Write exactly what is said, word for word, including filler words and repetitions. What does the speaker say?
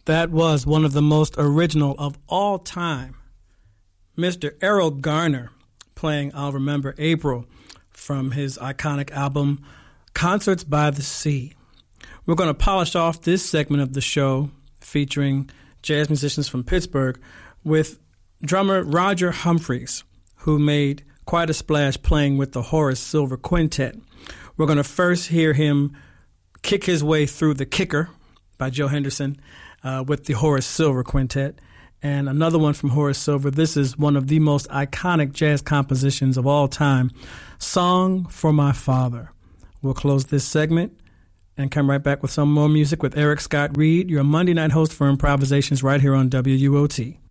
That was one of the most original of all time. Mister Errol Garner playing I'll Remember April from his iconic album Concerts by the Sea. We're going to polish off this segment of the show featuring jazz musicians from Pittsburgh with drummer Roger Humphreys, who made quite a splash playing with the Horace Silver Quintet. We're going to first hear him kick his way through The Kicker by Joe Henderson uh, with the Horace Silver Quintet, and another one from Horace Silver. This is one of the most iconic jazz compositions of all time, Song for My Father. We'll close this segment and come right back with some more music with Eric Scott Reed, your Monday night host for Improvisations right here on W U O T.